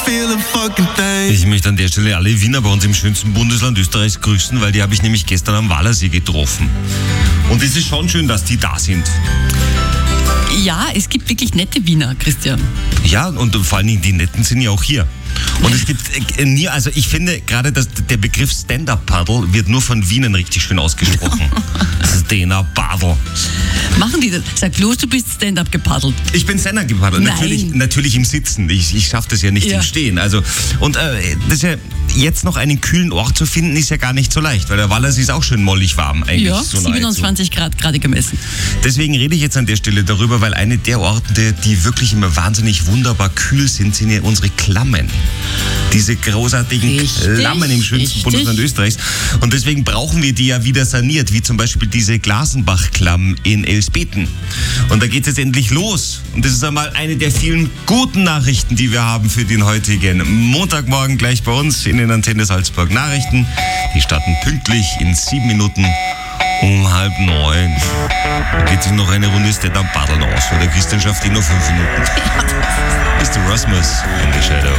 Ich möchte an der Stelle alle Wiener bei uns im schönsten Bundesland Österreichs grüßen, weil die habe ich nämlich gestern am Wallersee getroffen. Und es ist schon schön, dass die da sind. Ja, es gibt wirklich nette Wiener, Christian. Ja, und vor allen Dingen die Netten sind ja auch hier. Und es gibt also ich finde gerade, dass der Begriff Stand-Up-Paddle wird nur von Wienern richtig schön ausgesprochen. Stand-Up-Paddle. Machen die das? Sag bloß, du bist Stand-Up gepaddelt. Ich bin Stand-Up gepaddelt. Natürlich im Sitzen. Ich schaffe das ja nicht im Stehen. Also, und das ist ja, jetzt noch einen kühlen Ort zu finden, ist ja gar nicht so leicht, weil der Wallersee ist auch schön mollig warm eigentlich. Ja, so 27 Grad gerade gemessen. Deswegen rede ich jetzt an der Stelle darüber, weil eine der Orte, die wirklich immer wahnsinnig wunderbar kühl sind ja unsere Klammen. Diese großartigen Klammen im schönsten Bundesland Österreichs. Und deswegen brauchen wir die ja wieder saniert, wie zum Beispiel diese Glasenbach-Klamm in Elsbeten. Und da geht es jetzt endlich los. Und das ist einmal eine der vielen guten Nachrichten, die wir haben für den heutigen Montagmorgen gleich bei uns in den Antenne Salzburg Nachrichten. Die starten pünktlich in 7 Minuten um 8:30. Da geht sich noch eine Runde Stand-Up-Paddeln aus, weil der Christian schafft nur 5 Minuten. Mr. Rasmus in the Shadow.